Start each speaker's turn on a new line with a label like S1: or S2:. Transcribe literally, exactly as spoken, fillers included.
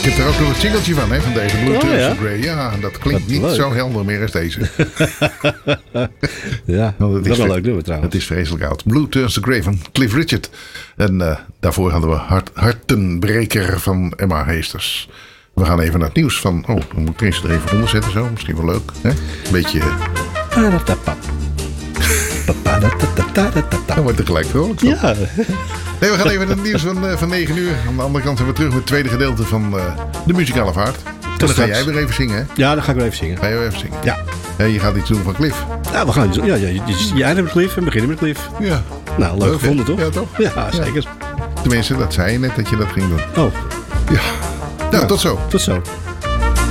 S1: Ik heb er ook nog een singeltje van, hè, van deze Blue
S2: Oh,
S1: Turns
S2: ja?
S1: of Grey. Ja, dat klinkt
S2: Wat
S1: niet
S2: leuk.
S1: zo helder meer als deze.
S2: Ja,
S1: Want
S2: dat is wel leuk nummer trouwens.
S1: Het is vreselijk oud. Blue Turns to Grey van Cliff Richard. En uh, daarvoor hadden we hart, Hartenbreker van Emma Heesters. We gaan even naar het nieuws van... Oh, dan moet ik eerst er even onder zetten zo. Misschien wel leuk. Hè? Een beetje... Dan wordt er gelijk vrolijk van.
S2: Ja.
S1: Nee, we gaan even naar het nieuws van, uh, van negen uur. Aan de andere kant zijn we terug met het tweede gedeelte van uh, de muzikale vaart. En dan ga jij weer even zingen, hè?
S2: Ja, dan ga ik weer even zingen.
S1: Ga je weer even zingen?
S2: Ja.
S1: En je gaat iets doen van Cliff.
S2: Ja, we gaan iets doen. Ja, ja, jij hebt met Cliff en beginnen met Cliff.
S1: Ja.
S2: Nou, leuk gevonden, toch?
S1: Ja, toch?
S2: Ja, zeker.
S1: Tenminste, dat zei je net dat je dat ging doen.
S2: Oh.
S1: Ja. Nou,
S2: Ja.
S1: tot zo.
S2: Tot zo.